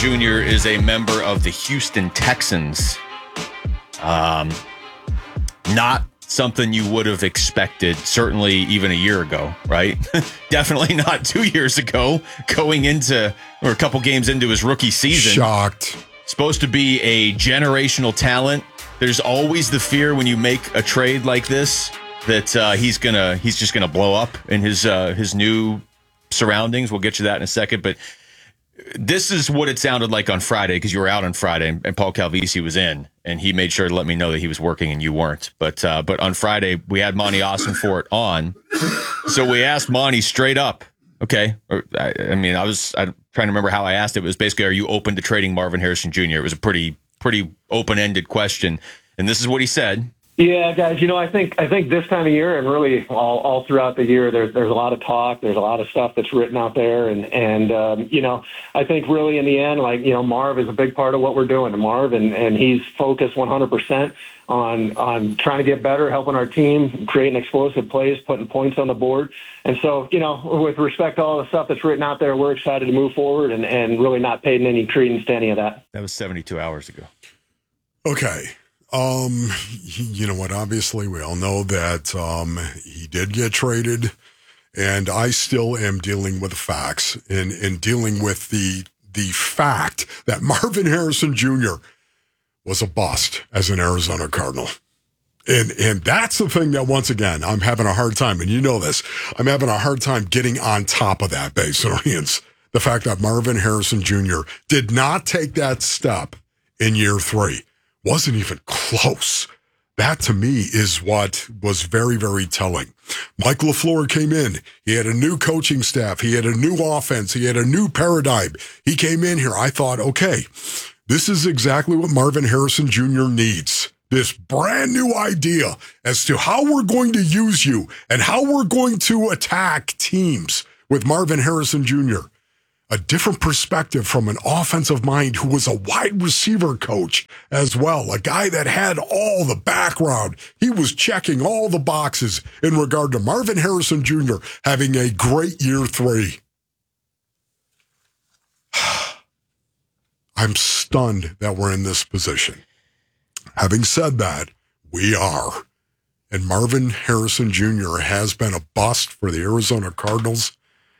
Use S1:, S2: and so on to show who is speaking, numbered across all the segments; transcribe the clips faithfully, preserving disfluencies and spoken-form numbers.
S1: Junior is a member of the Houston Texans. Um, not something you would have expected, certainly even a year ago, right? Definitely not two years ago, going into, or a couple games into his rookie season.
S2: Shocked.
S1: Supposed to be a generational talent. There's always the fear when you make a trade like this that uh, he's gonna, he's just gonna blow up in his uh, his new surroundings. We'll get to that in a second, but this is what it sounded like on Friday, because you were out on Friday and, and Paul Calvisi was in, and he made sure to let me know that he was working and you weren't. But uh, but on Friday, we had Monty Ossenfort on. So we asked Monty straight up, okay, or, I, I mean, I was I'm trying to remember how I asked it. It was basically, are you open to trading Marvin Harrison Junior? It was a pretty, pretty open-ended question. And this is what he said.
S3: Yeah, guys, you know, I think I think this time of year and really all, all throughout the year, there's there's a lot of talk. There's a lot of stuff that's written out there. And, and um, you know, I think really in the end, like, you know, Marv is a big part of what we're doing. Marv, and, and he's focused one hundred percent on on trying to get better, helping our team, creating explosive plays, putting points on the board. And so, you know, with respect to all the stuff that's written out there, we're excited to move forward and, and really not paying any credence to any of that.
S1: That was seventy-two hours ago.
S2: Okay. Um, you know what? Obviously, we all know that um, he did get traded, and I still am dealing with the facts and, and dealing with the the fact that Marvin Harrison Junior was a bust as an Arizona Cardinal. And and that's the thing that, once again, I'm having a hard time, and you know this, I'm having a hard time getting on top of that, Basinonians. The fact that Marvin Harrison Junior did not take that step in year three. Wasn't even close. That, to me, is what was very, very telling. Mike LaFleur came in. He had a new coaching staff. He had a new offense. He had a new paradigm. He came in here. I thought, okay, this is exactly what Marvin Harrison Junior needs. This brand new idea as to how we're going to use you and how we're going to attack teams with Marvin Harrison Junior A different perspective from an offensive mind who was a wide receiver coach as well, a guy that had all the background. He was checking all the boxes in regard to Marvin Harrison Junior having a great year three. I'm stunned that we're in this position. Having said that, we are. And Marvin Harrison Junior has been a bust for the Arizona Cardinals,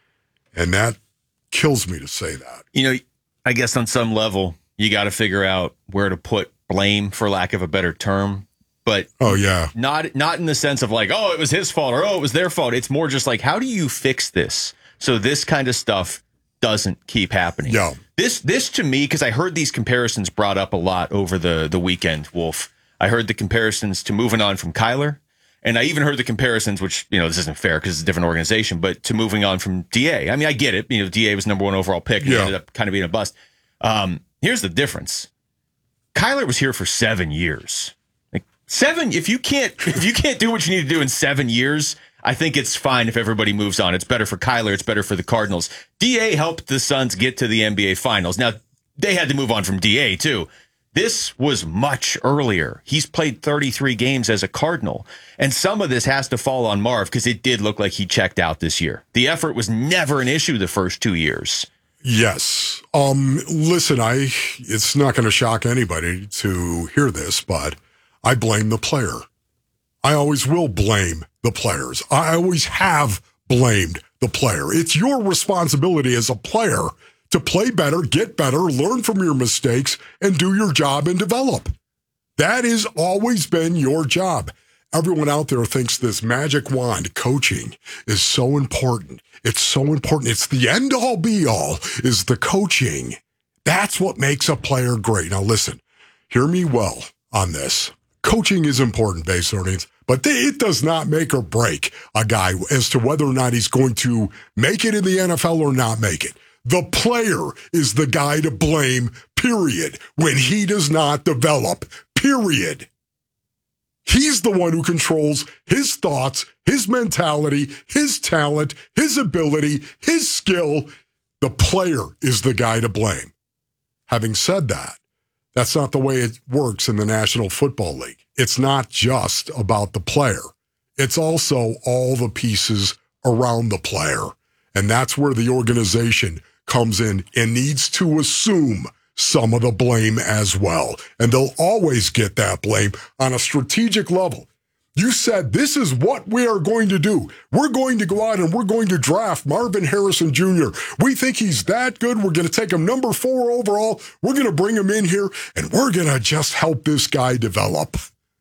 S2: and that kills me to say that.
S1: You know, I guess on some level, you got to figure out where to put blame, for lack of a better term. But
S2: oh yeah,
S1: not not in the sense of like, oh, it was his fault or oh, it was their fault. It's more just like, how do you fix this so this kind of stuff doesn't keep happening?
S2: Yeah.
S1: This this to me, because I heard these comparisons brought up a lot over the the weekend, Wolf. I heard the comparisons to moving on from Kyler. And I even heard the comparisons, which, you know, this isn't fair because it's a different organization, but to moving on from D A. I mean, I get it. You know, D A was number one overall pick and
S2: yeah.
S1: ended up kind of being a bust. Um, here's the difference. Kyler was here for seven years. Like seven, if you can't, if you can't do what you need to do in seven years, I think it's fine if everybody moves on. It's better for Kyler. It's better for the Cardinals. D A helped the Suns get to the N B A Finals. Now, they had to move on from D A too. This was much earlier. He's played thirty-three games as a Cardinal. And some of this has to fall on Marv because it did look like he checked out this year. The effort was never an issue the first two years.
S2: Yes. Um, listen, I it's not going to shock anybody to hear this, but I blame the player. I always will blame the players. I always have blamed the player. It's your responsibility as a player to play better, get better, learn from your mistakes, and do your job and develop. That has always been your job. Everyone out there thinks this magic wand coaching is so important. It's so important. It's the end-all, be-all is the coaching. That's what makes a player great. Now listen, hear me well on this. Coaching is important, base earnings, but it does not make or break a guy as to whether or not he's going to make it in the N F L or not make it. The player is the guy to blame, period, when he does not develop, period. He's the one who controls his thoughts, his mentality, his talent, his ability, his skill. The player is the guy to blame. Having said that, that's not the way it works in the National Football League. It's not just about the player. It's also all the pieces around the player. And that's where the organization comes in and needs to assume some of the blame as well. And they'll always get that blame on a strategic level. You said, this is what we are going to do. We're going to go out and we're going to draft Marvin Harrison Junior We think he's that good. We're going to take him number four overall. We're going to bring him in here, and we're going to just help this guy develop.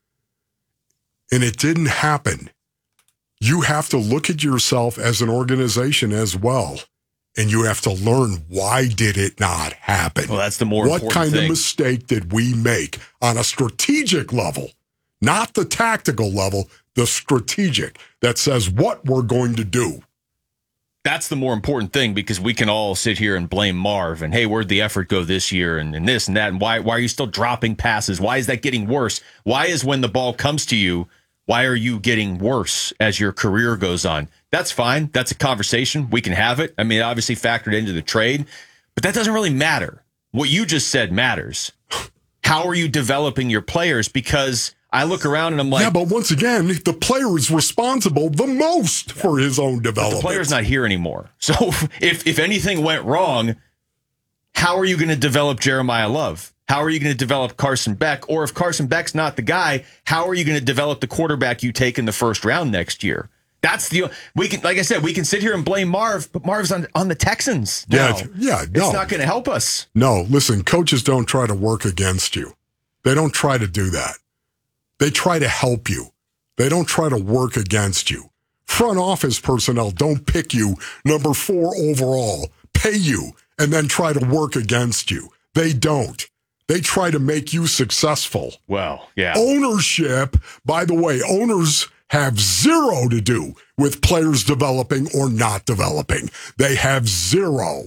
S2: And it didn't happen. You have to look at yourself as an organization as well, and you have to learn, why did it not happen?
S1: Well, that's the more
S2: what
S1: important
S2: kind
S1: thing.
S2: of mistake did we make on a strategic level? Not the tactical level, the strategic, that says what we're going to do.
S1: That's the more important thing, because we can all sit here and blame Marv and, hey, where'd the effort go this year, and, and this and that, and why why are you still dropping passes? Why is that getting worse? Why is when the ball comes to you, why are you getting worse as your career goes on? That's fine. That's a conversation. We can have it. I mean, obviously factored into the trade, but that doesn't really matter. What you just said matters. How are you developing your players? Because I look around and I'm like,
S2: yeah, but once again, the player is responsible the most yeah. for his own development.
S1: The player's not here anymore. So if if anything went wrong, how are you going to develop Jeremiah Love? How are you going to develop Carson Beck? Or if Carson Beck's not the guy, how are you going to develop the quarterback you take in the first round next year? That's the we can, like I said, we can sit here and blame Marv, but Marv's on on the Texans now.
S2: Yeah, yeah, no.
S1: It's not going to help us.
S2: No, listen, coaches don't try to work against you. They don't try to do that. They try to help you. They don't try to work against you. Front office personnel don't pick you number four overall, pay you, and then try to work against you. They don't. They try to make you successful.
S1: Well, yeah.
S2: Ownership, by the way, owners have zero to do with players developing or not developing. They have zero.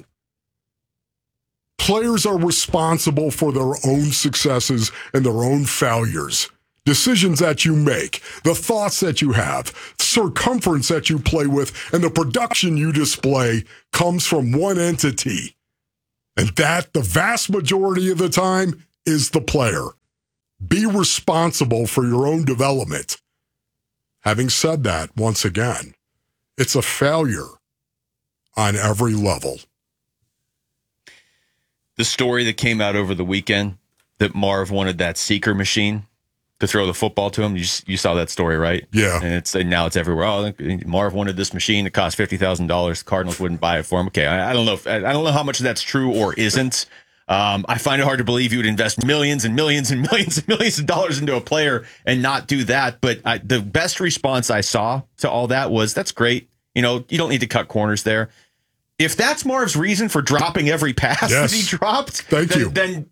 S2: Players are responsible for their own successes and their own failures. Decisions that you make, the thoughts that you have, circumference that you play with, and the production you display comes from one entity. And that, the vast majority of the time, is the player. Be responsible for your own development. Having said that, once again, it's a failure on every level.
S1: The story that came out over the weekend that Marv wanted that seeker machine to throw the football to him. You, you saw that story, right?
S2: Yeah.
S1: And it's and now it's everywhere. Oh, Marv wanted this machine. It cost fifty thousand dollars. The Cardinals wouldn't buy it for him. Okay, I, I don't know. If, I don't know how much that's true or isn't. Um, I find it hard to believe you would invest millions and millions and millions and millions of dollars into a player and not do that. But I, the best response I saw to all that was, that's great. You know, you don't need to cut corners there. If that's Marv's reason for dropping every pass
S2: yes.
S1: that he dropped,
S2: Thank
S1: then,
S2: you.
S1: then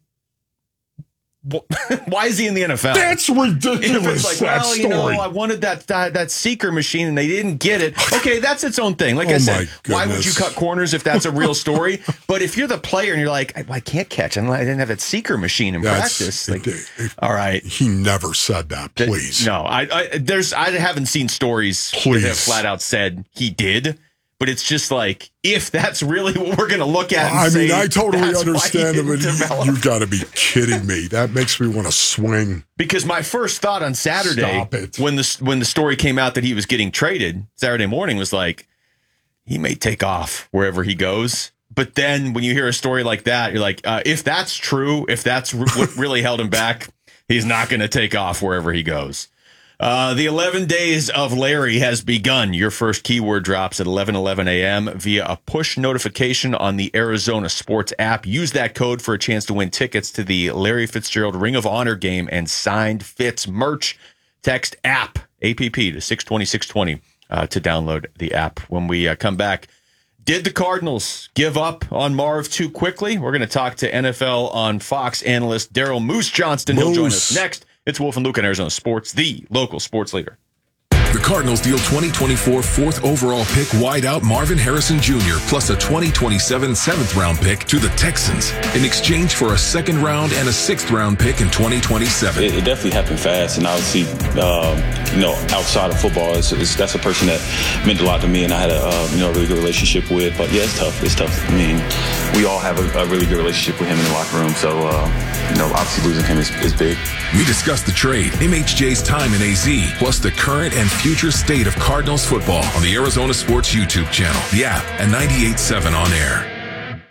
S1: why is he in the N F L?
S2: That's ridiculous.
S1: It's like,
S2: that
S1: well,
S2: story.
S1: you know, I wanted that uh, that seeker machine and they didn't get it. Okay, that's its own thing. Like
S2: oh
S1: I said,
S2: my
S1: why would you cut corners if that's a real story? But if you're the player and you're like, I, I can't catch, I didn't have that seeker machine in
S2: that's,
S1: practice. Like,
S2: it, it,
S1: all right,
S2: he never said that. Please,
S1: no. I, I there's I haven't seen stories
S2: please.
S1: that have flat out said he did. But it's just like, if that's really what we're going to look at and
S2: I
S1: say,
S2: mean, I totally
S1: that's
S2: understand it.
S1: But
S2: You've got to be kidding me. That makes me want to swing.
S1: Because my first thought on Saturday, when the when the story came out that he was getting traded, Saturday morning, was like, he may take off wherever he goes. But then when you hear a story like that, you're like, uh, if that's true, if that's re- what really held him back, he's not going to take off wherever he goes. Uh, the eleven days of Larry has begun. Your first keyword drops at eleven eleven a.m. via a push notification on the Arizona Sports app. Use that code for a chance to win tickets to the Larry Fitzgerald Ring of Honor game and signed Fitz merch. Text app, A P P, to six twenty, six twenty uh, to download the app. When we uh, come back, did the Cardinals give up on Marv too quickly? We're going to talk to N F L on Fox analyst Daryl Moose Johnston. He'll
S2: Moose.
S1: join us next. It's Wolf and Luke on Arizona Sports, the local sports leader.
S4: The Cardinals deal twenty twenty-four fourth overall pick wideout Marvin Harrison Junior plus a twenty twenty-seven seventh round pick to the Texans in exchange for a second round and a sixth round pick in twenty twenty-seven.
S5: It, it definitely happened fast, and obviously, um, you know, outside of football, it's, it's, that's a person that meant a lot to me, and I had a uh, you know a really good relationship with. But yeah, it's tough. It's tough. I mean, we all have a, a really good relationship with him in the locker room, so uh, you know, obviously losing him is, is big.
S4: We discussed the trade, M H J's time in A Z, plus the current and future state of Cardinals football on the Arizona Sports YouTube channel, the app, and ninety-eight point seven on air.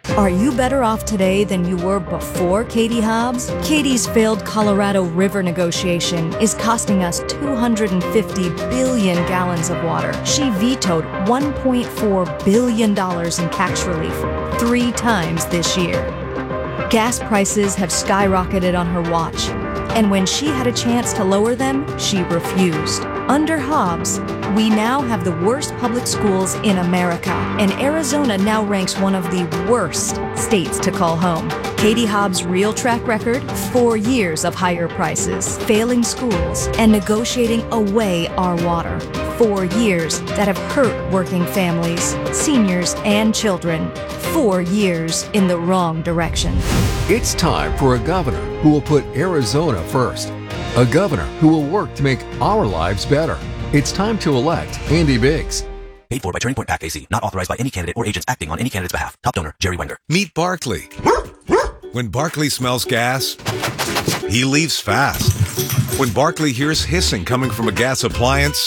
S6: Are you better off today than you were before Katie Hobbs? Katie's failed Colorado River negotiation is costing us two hundred fifty billion gallons of water. She vetoed one point four billion dollars in tax relief three times this year. Gas prices have skyrocketed on her watch, and when she had a chance to lower them, she refused. Under Hobbs, we now have the worst public schools in America, and Arizona now ranks one of the worst states to call home. Katie Hobbs' real track record? Four years of higher prices, failing schools, and negotiating away our water. Four years that have hurt working families, seniors, and children. Four years in the wrong direction.
S7: It's time for a governor who will put Arizona first. A governor who will work to make our lives better. It's time to elect Andy Biggs.
S8: Paid for by Turning Point Pack A C. Not authorized by any candidate or agents acting on any candidate's behalf. Top donor, Jerry Wenger.
S9: Meet Barkley. When Barkley smells gas, he leaves fast. When Barkley hears hissing coming from a gas appliance,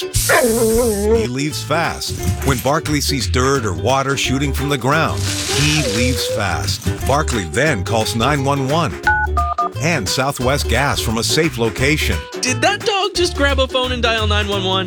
S9: he leaves fast. When Barkley sees dirt or water shooting from the ground, he leaves fast. Barkley then calls nine one one and Southwest Gas from a safe location.
S10: Did that dog just grab a phone and dial nine one one?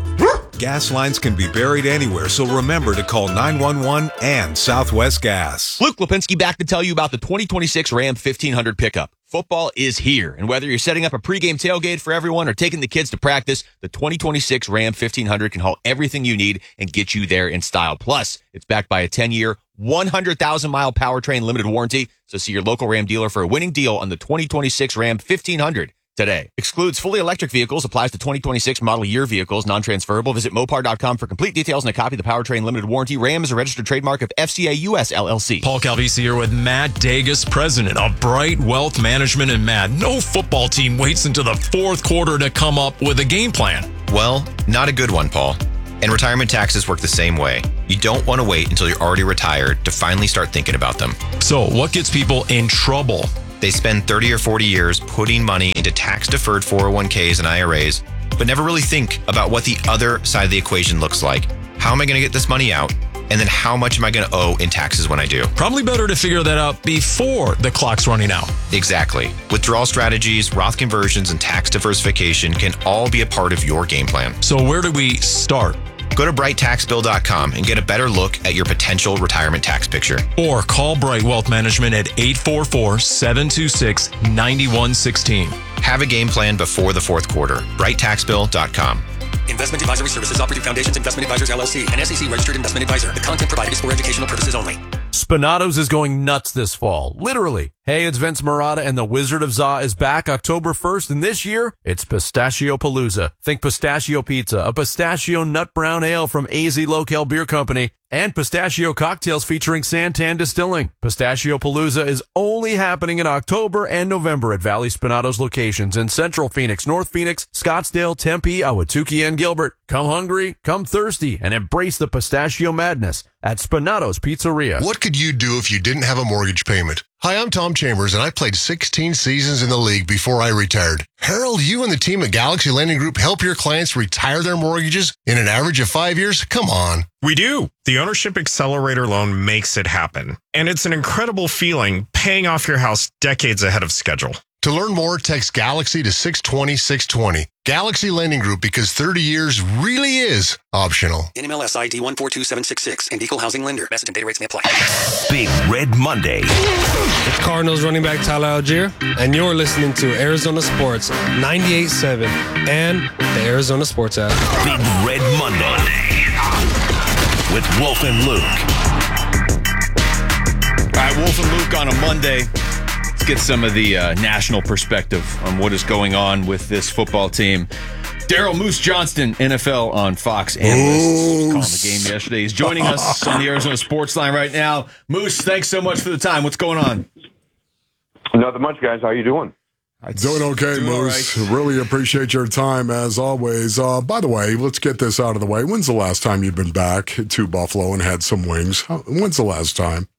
S9: Gas lines can be buried anywhere, so remember to call nine one one and Southwest Gas.
S1: Luke Lipinski back to tell you about the twenty twenty-six Ram fifteen hundred pickup. Football is here, and whether you're setting up a pregame tailgate for everyone or taking the kids to practice, the twenty twenty-six Ram fifteen hundred can haul everything you need and get you there in style. Plus, it's backed by a ten-year, one hundred thousand mile powertrain limited warranty, so see your local Ram dealer for a winning deal on the twenty twenty-six Ram fifteen hundred. Today. Excludes fully electric vehicles, applies to twenty twenty-six model year vehicles, non-transferable. Visit Mopar dot com for complete details and a copy of the powertrain limited warranty. Ram is a registered trademark of F C A U S L L C.
S11: Paul Calvisi here with Matt Dagus, president of Bright Wealth Management. And Matt, no football team waits until the fourth quarter to come up with a game plan.
S12: Well, not a good one, Paul. And retirement taxes work the same way. You don't want to wait until you're already retired to finally start thinking about them.
S11: So what gets people in trouble?
S12: They spend thirty or forty years putting money into tax-deferred four oh one k's and I R As, but never really think about what the other side of the equation looks like. How am I going to get this money out? And then how much am I going to owe in taxes when I do?
S11: Probably better to figure that out before the clock's running out.
S12: Exactly. Withdrawal strategies, Roth conversions, and tax diversification can all be a part of your game plan.
S11: So where do we start?
S12: Go to bright tax bill dot com and get a better look at your potential retirement tax picture.
S11: Or call Bright Wealth Management at eight four four, seven two six, nine one one six.
S12: Have a game plan before the fourth quarter. bright tax bill dot com.
S8: Investment Advisory Services offered through Foundations Investment Advisors, L L C, an S E C registered investment advisor. The content provided is for educational purposes only.
S13: Spinatos is going nuts this fall. Literally. Hey, it's Vince Marotta, and the Wizard of Za is back October first, and this year, it's Pistachio Palooza. Think pistachio pizza, a pistachio nut brown ale from A Z Locale Beer Company, and pistachio cocktails featuring Santan Distilling. Pistachio Palooza is only happening in October and November at Valley Spinatos locations in Central Phoenix, North Phoenix, Scottsdale, Tempe, Ahwatukee, and Gilbert. Come hungry, come thirsty, and embrace the pistachio madness at Spinatos Pizzeria.
S14: What could you do if you didn't have a mortgage payment? Hi, I'm Tom Chambers, and I played sixteen seasons in the league before I retired. Harold, you and the team at Galaxy Lending Group help your clients retire their mortgages in an average of five years? Come on.
S15: We do. The Ownership Accelerator loan makes it happen. And it's an incredible feeling paying off your house decades ahead of schedule.
S14: To learn more, text Galaxy to six twenty, six twenty. Galaxy Lending Group, because thirty years really is optional.
S8: N M L S I D one four two seven six six and Equal Housing Lender. Message and data rates may apply.
S16: Big Red Monday.
S17: It's Cardinals running back Tyler Algier, and you're listening to Arizona Sports ninety-eight point seven and the Arizona Sports app.
S16: Big Red Monday with Wolf and Luke.
S1: All right, Wolf and Luke on a Monday. Get some of the uh, national perspective on what is going on with this football team. Daryl Moose Johnston, N F L on Fox analyst, calling the game yesterday. He's joining us on the Arizona Sports Line right now. Moose, thanks so much for the time. What's going on?
S18: Nothing much, guys. How you doing?
S2: Doing okay, doing Moose. Right. Really appreciate your time, as always. Uh, by the way, let's get this out of the way. When's the last time you've been back to Buffalo and had some wings? When's the last time?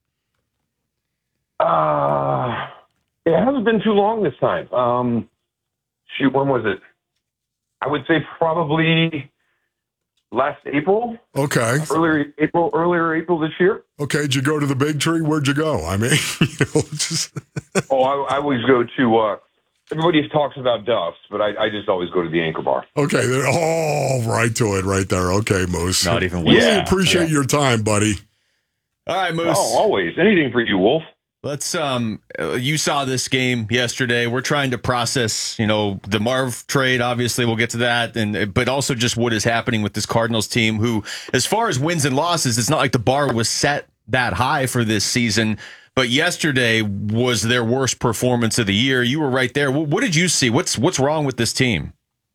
S18: Uh... It hasn't been too long this time. Um, shoot, when was it? I would say probably last April.
S2: Okay.
S18: Earlier April, earlier April this year.
S2: Okay. Did you go to the Big Tree? Where'd you go? I mean, you know, just.
S18: oh, I, I always go to. Uh, everybody talks about Duff's, but I, I just always go to the Anchor Bar.
S2: Okay. Oh, right to it, right there. Okay, Moose.
S1: Not even.
S2: Really
S1: yeah.
S2: appreciate
S1: yeah.
S2: your time, buddy.
S1: All right, Moose.
S18: Oh, always anything for you, Wolf.
S1: Let's um uh, you saw this game yesterday. We're trying to process, you know, the Marv trade. Obviously, we'll get to that, and but also just what is happening with this Cardinals team, who, as far as wins and losses, it's not like the bar was set that high for this season. But yesterday was their worst performance of the year. You were right there. What did you see? What's what's wrong with this team?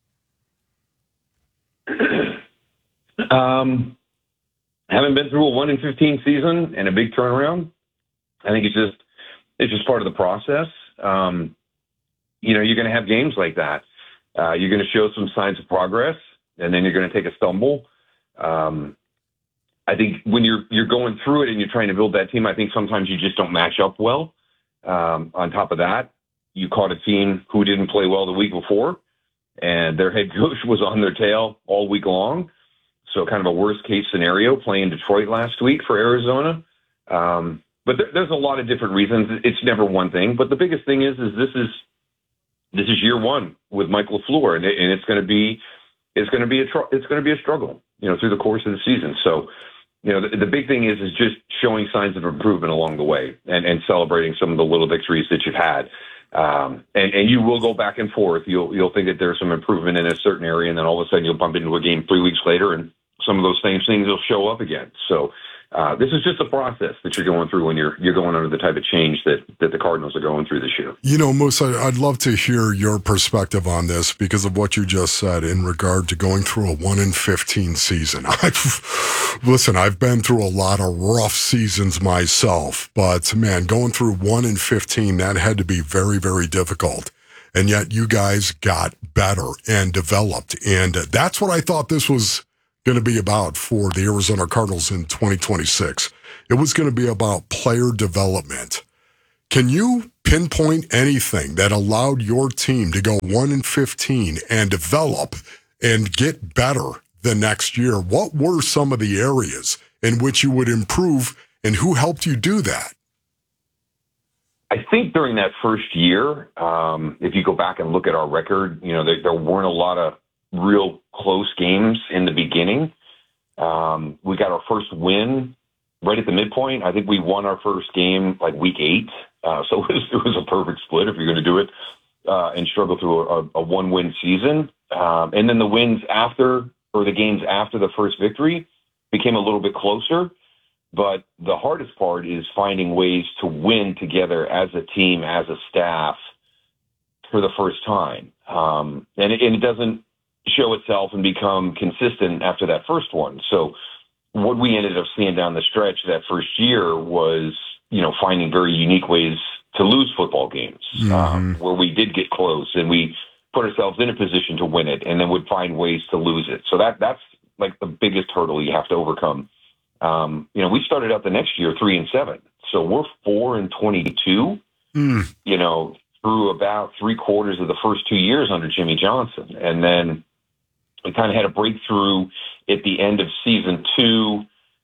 S18: Um, haven't been through a one in fifteen season and a big turnaround. I think it's just it's just part of the process. Um, you know, you're going to have games like that. Uh, you're going to show some signs of progress, and then you're going to take a stumble. Um, I think when you're you're going through it and you're trying to build that team, I think sometimes you just don't match up well. Um, on top of that, you caught a team who didn't play well the week before, and their head coach was on their tail all week long. So kind of a worst case scenario playing Detroit last week for Arizona. Um, But there, there's a lot of different reasons. It's never one thing. But the biggest thing is, is this is this is year one with Mike LaFleur, and, it, and it's going to be it's going to be a tr- it's going to be a struggle, you know, through the course of the season. So, you know, the, the big thing is is just showing signs of improvement along the way, and, and celebrating some of the little victories that you've had. Um, and, and you will go back and forth. You'll you'll think that there's some improvement in a certain area, and then all of a sudden you'll bump into a game three weeks later, and some of those same things will show up again. So. Uh, this is just a process that you're going through when you're you're going under the type of change that, that the Cardinals are going through this year.
S2: You know, Moose, I'd love to hear your perspective on this because of what you just said in regard to going through a one in fifteen season. I've, listen, I've been through a lot of rough seasons myself, but man, going through one in fifteen, that had to be very, very difficult. And yet you guys got better and developed. And that's what I thought this was going to be about for the Arizona Cardinals in twenty twenty-six. It was going to be about player development. Can you pinpoint anything that allowed your team to go one in fifteen and develop and get better the next year? What were some of the areas in which you would improve, and who helped you do that?
S18: I think during that first year, um, if you go back and look at our record, you know, there, there weren't a lot of real close games in the beginning. Um, we got our first win right at the midpoint. I think we won our first game like week eight. Uh, so it was, it was a perfect split if you're going to do it uh, and struggle through a, a one-win season. Um, and then the wins after, or the games after the first victory became a little bit closer. But the hardest part is finding ways to win together as a team, as a staff for the first time. Um, and, it, and it doesn't show itself and become consistent after that first one. So what we ended up seeing down the stretch that first year was, you know, finding very unique ways to lose football games, mm-hmm. um, where we did get close and we put ourselves in a position to win it and then would find ways to lose it. So that that's like the biggest hurdle you have to overcome. Um, you know, we started out the next year three and seven. So we're four and twenty-two, mm. you know, through about three quarters of the first two years under Jimmy Johnson. And then we kind of had a breakthrough at the end of season two,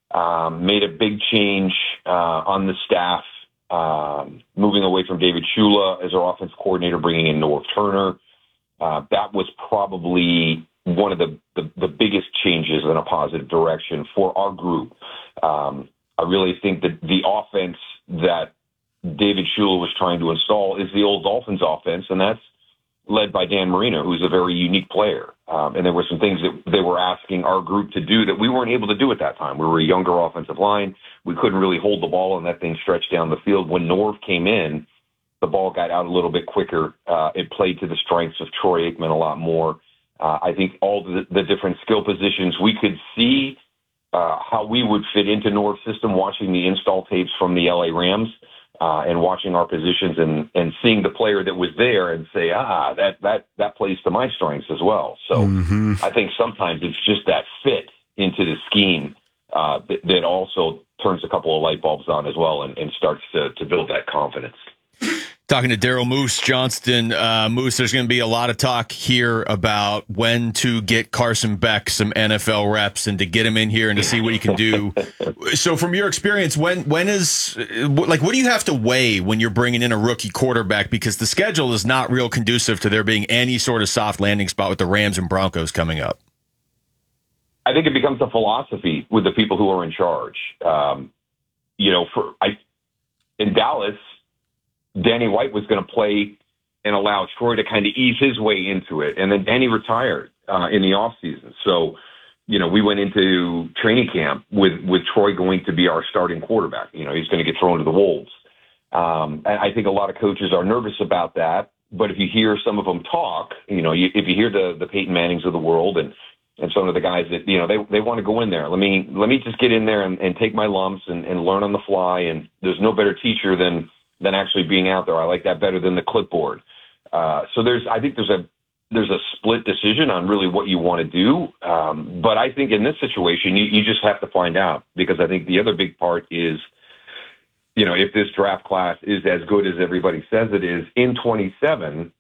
S18: um, made a big change uh, on the staff, um, moving away from David Shula as our offense coordinator, bringing in Norv Turner. Uh, that was probably one of the, the, the biggest changes in a positive direction for our group. Um, I really think that the offense that David Shula was trying to install is the old Dolphins offense, and that's led by Dan Marino, who's a very unique player. Um, and there were some things that they were asking our group to do that we weren't able to do at that time. We were a younger offensive line. We couldn't really hold the ball, and that thing stretched down the field. When Norv came in, the ball got out a little bit quicker. Uh, it played to the strengths of Troy Aikman a lot more. Uh, I think all the, the different skill positions, we could see uh, how we would fit into Norv's system, watching the install tapes from the L A Rams. Uh, and watching our positions and, and seeing the player that was there and say, ah, that, that, that plays to my strengths as well. So mm-hmm. I think sometimes it's just that fit into the scheme uh, that, that also turns a couple of light bulbs on as well and, and starts to, to build that confidence.
S1: Talking to Daryl Moose Johnston. Uh, Moose, there's going to be a lot of talk here about when to get Carson Beck some N F L reps and to get him in here and to see what he can do. So from your experience, when when is, like, what do you have to weigh when you're bringing in a rookie quarterback? Because the schedule is not real conducive to there being any sort of soft landing spot with the Rams and Broncos coming up.
S18: I think it becomes a philosophy with the people who are in charge. Um, you know, for I in Dallas, Danny White was going to play and allow Troy to kind of ease his way into it. And then Danny retired uh, in the offseason. So, you know, we went into training camp with, with Troy going to be our starting quarterback. You know, he's going to get thrown to the wolves. Um, and I think a lot of coaches are nervous about that. But if you hear some of them talk, you know, you, if you hear the, the Peyton Mannings of the world and, and some of the guys that, you know, they, they want to go in there. Let me, let me just get in there and, and take my lumps and, and learn on the fly. And there's no better teacher than, than actually being out there. I like that better than the clipboard. Uh, so there's, I think there's a, there's a split decision on really what you want to do. Um, but I think in this situation, you, you just have to find out, because I think the other big part is, you know, if this draft class is as good as everybody says it is in twenty-seven,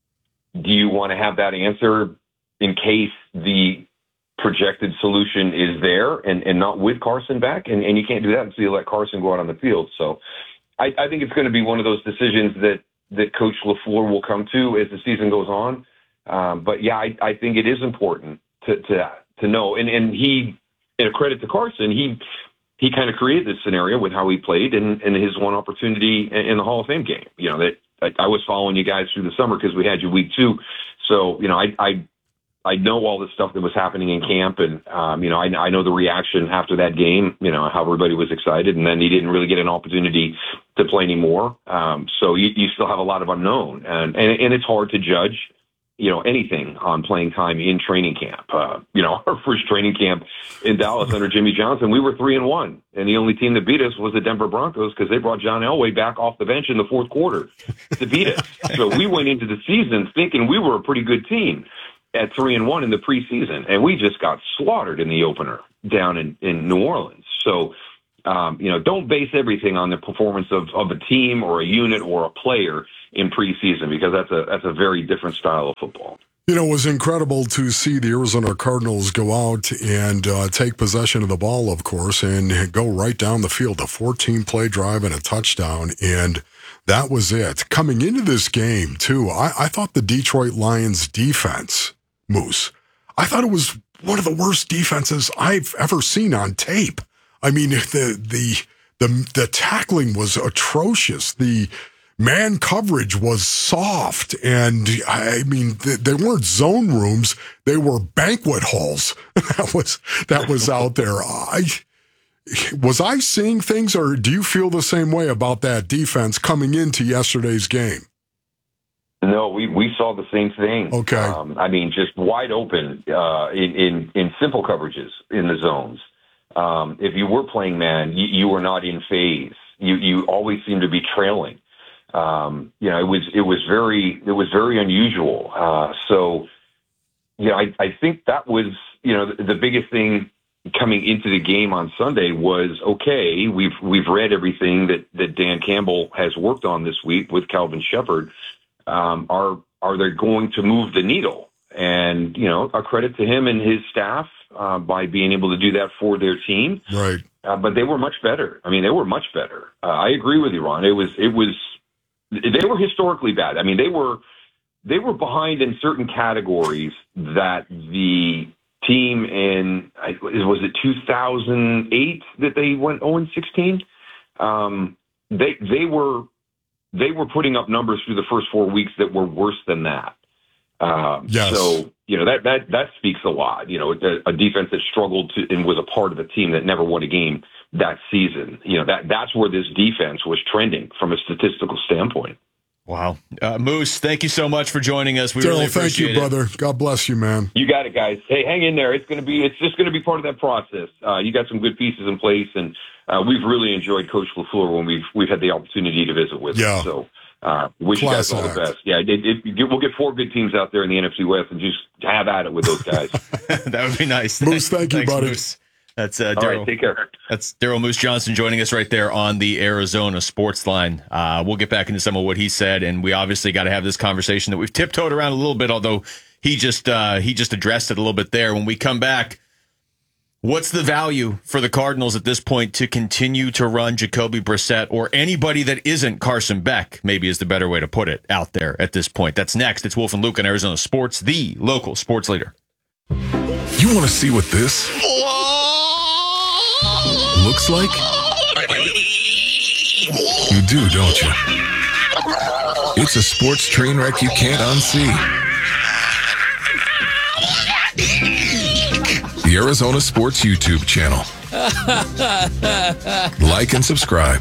S18: do you want to have that answer in case the projected solution is there and, and not with Carson back? And, and you can't do that until you let Carson go out on the field. So I, I think it's going to be one of those decisions that, that Coach LaFleur will come to as the season goes on. Um, but yeah, I, I think it is important to, to, to know. And, and he, in a credit to Carson, he, he kind of created this scenario with how he played and, and his one opportunity in, in the Hall of Fame game. You know, that I, I was following you guys through the summer because we had you week two. So, you know, I, I, I know all the stuff that was happening in camp, and um, you know, I, I know the reaction after that game. You know, how everybody was excited, and then he didn't really get an opportunity to play anymore. Um, so you, you still have a lot of unknown, and, and and it's hard to judge, you know, anything on playing time in training camp. Uh, you know, our first training camp in Dallas under Jimmy Johnson, we were three and one, and the only team that beat us was the Denver Broncos because they brought John Elway back off the bench in the fourth quarter to beat us. So we went into the season thinking we were a pretty good team at three and one in the preseason, and we just got slaughtered in the opener down in, in New Orleans. So, um, you know, don't base everything on the performance of, of a team or a unit or a player in preseason, because that's a that's a very different style of football.
S2: You know, it was incredible to see the Arizona Cardinals go out and uh, take possession of the ball, of course, and go right down the field, a fourteen-play drive and a touchdown, and that was it. Coming into this game, too, I, I thought the Detroit Lions defense, Moose, I thought it was one of the worst defenses I've ever seen on tape. I mean, the the the the tackling was atrocious. The man coverage was soft, and I mean, th- they weren't zone rooms; they were banquet halls. that was that was out there. I was I seeing things, or do you feel the same way about that defense coming into yesterday's game?
S18: No, we, we saw the same thing.
S2: Okay.
S18: Um, I mean, just wide open uh, in, in, in simple coverages in the zones. Um, if you were playing man, you, you were not in phase. You you always seemed to be trailing. Um, you know, it was it was very it was very unusual. Uh, so, you know, I, I think that was, you know, the, the biggest thing coming into the game on Sunday was, okay, we've we've read everything that, that Dan Campbell has worked on this week with Calvin Shepard. Um, are are they going to move the needle? And, you know, a credit to him and his staff uh, by being able to do that for their team.
S2: Right.
S18: Uh, but they were much better. I mean, they were much better. Uh, I agree with you, Ron. It was it was they were historically bad. I mean, they were they were behind in certain categories that the team in, was it two thousand eight that they went oh and sixteen? Um, they they were. They were putting up numbers through the first four weeks that were worse than that. Um,
S2: yes.
S18: So, you know, that, that, that speaks a lot. You know, a, a defense that struggled to, and was a part of a team that never won a game that season. You know, that that's where this defense was trending from a statistical standpoint.
S1: Wow. Uh, Moose, thank you so much for joining us. We
S2: Daryl,
S1: really
S2: thank you,
S1: appreciate
S2: brother.
S1: it.
S2: God bless you, man.
S18: You got it, guys. Hey, hang in there. It's going to be, it's just going to be part of that process. Uh, you got some good pieces in place, and uh, we've really enjoyed Coach LaFleur when we've, we've had the opportunity to visit with
S2: yeah.
S18: him. So, Uh, wish
S2: Class
S18: you guys all
S2: act.
S18: the best. Yeah, it, it, we'll get four good teams out there in the N F C West and just have at it with those guys.
S1: That would be nice.
S2: Moose, thank you,
S1: Thanks,
S2: buddy.
S1: Moose. That's uh,
S18: All
S1: Daryl.
S18: right, take care.
S1: That's Daryl Moose Johnson joining us right there on the Arizona Sports Line. Uh, we'll get back into some of what he said, and we obviously got to have this conversation that we've tiptoed around a little bit, although he just uh, he just addressed it a little bit there. When we come back, what's the value for the Cardinals at this point to continue to run Jacoby Brissett or anybody that isn't Carson Beck, maybe is the better way to put it, out there at this point? That's next. It's Wolf and Luke on Arizona Sports, the local sports leader.
S4: You want to see what this looks like? You do, don't you? It's a sports train wreck you can't unsee. The Arizona Sports YouTube channel. Like and subscribe.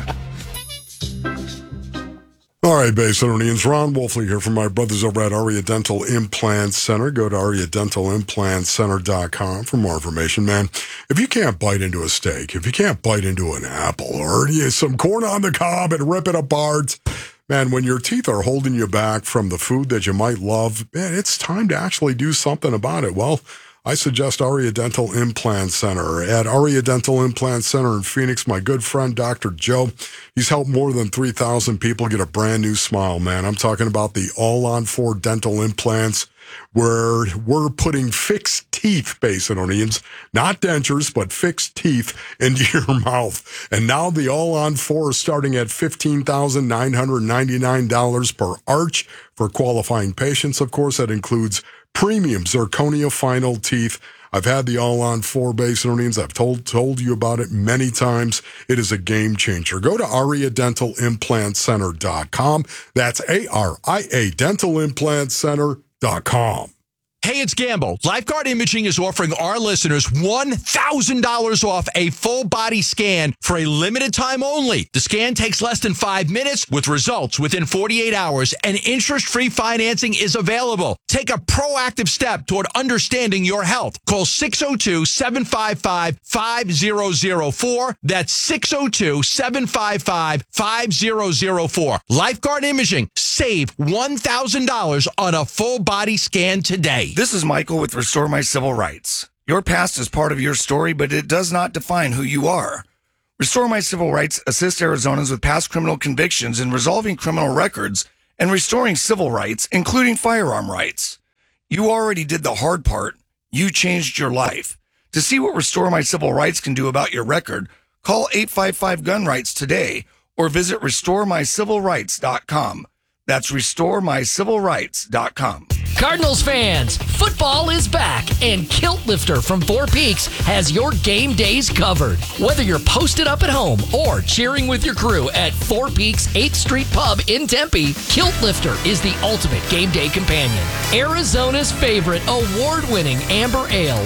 S2: All right, Basinonians, Ron Wolfley here from my brothers over at Aria Dental Implant Center. Go to aria dental implant center dot com for more information, man. If you can't bite into a steak, if you can't bite into an apple or you know, some corn on the cob and rip it apart, man, when your teeth are holding you back from the food that you might love, man, it's time to actually do something about it. Well, I suggest Aria Dental Implant Center. At Aria Dental Implant Center in Phoenix, my good friend, Doctor Joe, he's helped more than three thousand people get a brand new smile, man. I'm talking about the all-on-four dental implants where we're putting fixed teeth, Basinonians, not dentures, but fixed teeth into your mouth. And now the all-on-four is starting at fifteen thousand nine hundred ninety-nine dollars per arch for qualifying patients. Of course, that includes premium zirconia final teeth. I've had the all-on-four Basinonians. I've told told you about it many times. It is a game changer. Go to aria dental implant center dot com. That's A R I A dental implant center dot com.
S19: Hey, it's Gamble. Lifeguard Imaging is offering our listeners one thousand dollars off a full-body scan for a limited time only. The scan takes less than five minutes with results within forty-eight hours, and interest-free financing is available. Take a proactive step toward understanding your health. Call six oh two, seven five five, five oh oh four. That's six oh two, seven five five, five oh oh four. Lifeguard Imaging. Save one thousand dollars on a full-body scan today.
S20: This is Michael with Restore My Civil Rights. Your past is part of your story, but it does not define who you are. Restore My Civil Rights assists Arizonans with past criminal convictions in resolving criminal records and restoring civil rights, including firearm rights. You already did the hard part. You changed your life. To see what Restore My Civil Rights can do about your record, call eight five five gun rights today or visit restore my civil rights dot com. That's restore my civil rights dot com.
S21: Cardinals fans, football is back, and Kilt Lifter from Four Peaks has your game days covered. Whether you're posted up at home or cheering with your crew at Four Peaks eighth Street Pub in Tempe, Kilt Lifter is the ultimate game day companion. Arizona's favorite award-winning amber ale